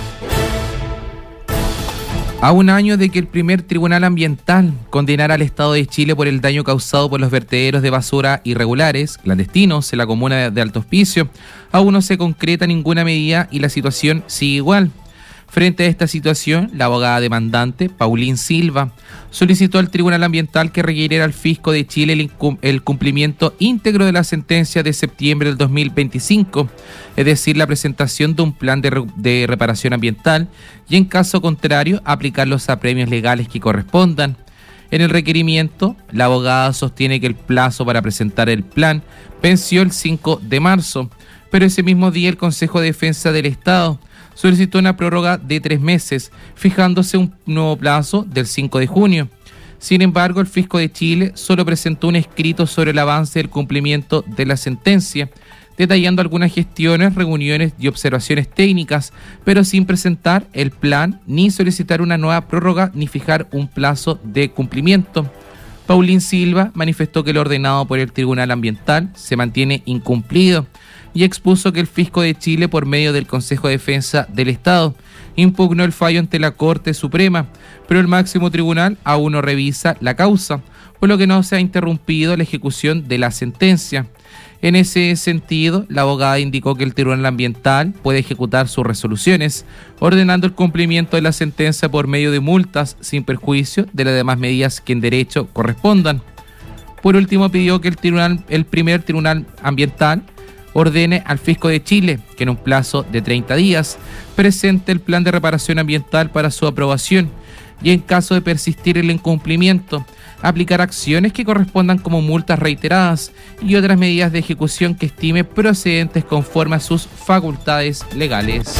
A un año de que el primer tribunal ambiental condenara al Estado de Chile por el daño causado por los vertederos de basura irregulares, clandestinos, en la comuna de Alto Hospicio, aún no se concreta ninguna medida y la situación sigue igual. Frente a esta situación, la abogada demandante, Paulín Silva, solicitó al Tribunal Ambiental que requiriera al Fisco de Chile el, incum- el cumplimiento íntegro de la sentencia de septiembre del dos mil veinticinco, es decir, la presentación de un plan de, re- de reparación ambiental y, en caso contrario, aplicar los apremios legales que correspondan. En el requerimiento, la abogada sostiene que el plazo para presentar el plan venció el cinco de marzo, pero ese mismo día el Consejo de Defensa del Estado solicitó una prórroga de tres meses, fijándose un nuevo plazo del cinco de junio. Sin embargo, el Fisco de Chile solo presentó un escrito sobre el avance del cumplimiento de la sentencia, detallando algunas gestiones, reuniones y observaciones técnicas, pero sin presentar el plan, ni solicitar una nueva prórroga, ni fijar un plazo de cumplimiento. Paulín Silva manifestó que lo ordenado por el Tribunal Ambiental se mantiene incumplido y expuso que el Fisco de Chile, por medio del Consejo de Defensa del Estado, impugnó el fallo ante la Corte Suprema, pero el máximo tribunal aún no revisa la causa, por lo que no se ha interrumpido la ejecución de la sentencia. En ese sentido, la abogada indicó que el Tribunal Ambiental puede ejecutar sus resoluciones, ordenando el cumplimiento de la sentencia por medio de multas, sin perjuicio de las demás medidas que en derecho correspondan. Por último, pidió que el, tribunal, el primer Tribunal Ambiental ordene al Fisco de Chile que en un plazo de treinta días presente el plan de reparación ambiental para su aprobación y, en caso de persistir el incumplimiento, aplicar acciones que correspondan como multas reiteradas y otras medidas de ejecución que estime procedentes conforme a sus facultades legales.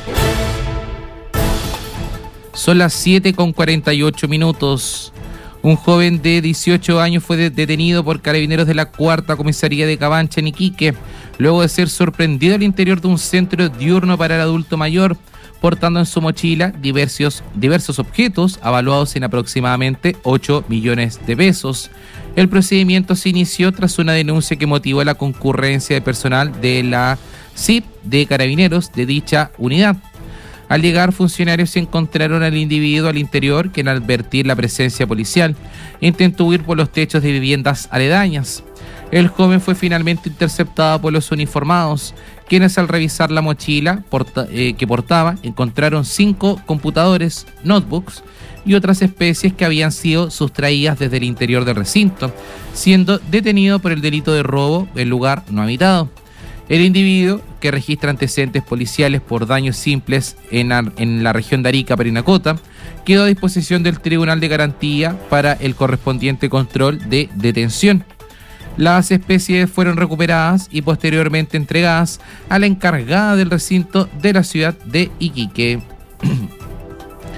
Son las siete con cuarenta y ocho minutos. Un joven de dieciocho años fue detenido por carabineros de la cuarta comisaría de Cabancha, en Iquique, luego de ser sorprendido al interior de un centro diurno para el adulto mayor, portando en su mochila diversos, diversos objetos avaluados en aproximadamente ocho millones de pesos. El procedimiento se inició tras una denuncia que motivó la concurrencia de personal de la C I P de Carabineros de dicha unidad. Al llegar, funcionarios encontraron al individuo al interior, que, al advertir la presencia policial, intentó huir por los techos de viviendas aledañas. El joven fue finalmente interceptado por los uniformados, quienes, al revisar la mochila porta, eh, que portaba, encontraron cinco computadores, notebooks y otras especies que habían sido sustraídas desde el interior del recinto, siendo detenido por el delito de robo en lugar no habitado. El individuo, que registra antecedentes policiales por daños simples en, en la región de Arica, Parinacota, quedó a disposición del Tribunal de Garantía para el correspondiente control de detención. Las especies fueron recuperadas y posteriormente entregadas a la encargada del recinto de la ciudad de Iquique.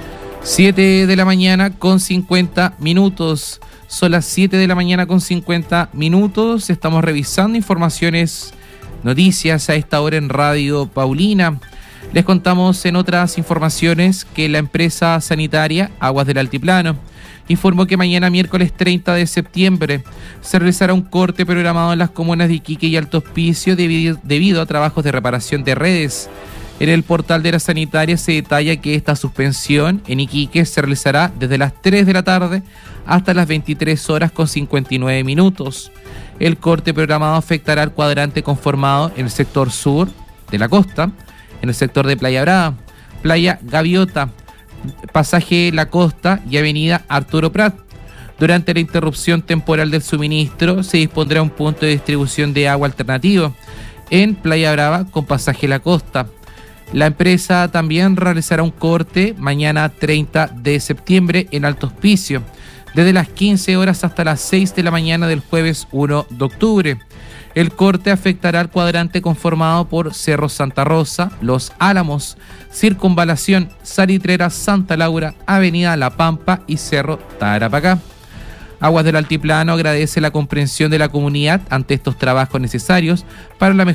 siete de la mañana con cincuenta minutos. Son las siete de la mañana con cincuenta minutos. Estamos revisando informaciones, noticias a esta hora en Radio Paulina. Les contamos en otras informaciones que la empresa sanitaria Aguas del Altiplano informó que mañana miércoles treinta de septiembre se realizará un corte programado en las comunas de Iquique y Alto Hospicio debido, debido a trabajos de reparación de redes. En el portal de la sanitaria se detalla que esta suspensión en Iquique se realizará desde las tres de la tarde hasta las veintitrés horas con cincuenta y nueve minutos. El corte programado afectará al cuadrante conformado en el sector sur de la costa, en el sector de Playa Brava, Playa Gaviota, Pasaje La Costa y Avenida Arturo Prat. Durante la interrupción temporal del suministro se dispondrá un punto de distribución de agua alternativo en Playa Brava con Pasaje La Costa. La empresa también realizará un corte mañana treinta de septiembre en Alto Hospicio, desde las quince horas hasta las seis de la mañana del jueves primero de octubre. El corte afectará al cuadrante conformado por Cerro Santa Rosa, Los Álamos, Circunvalación, Salitrera, Santa Laura, Avenida La Pampa y Cerro Tarapacá. Aguas del Altiplano agradece la comprensión de la comunidad ante estos trabajos necesarios para la mejor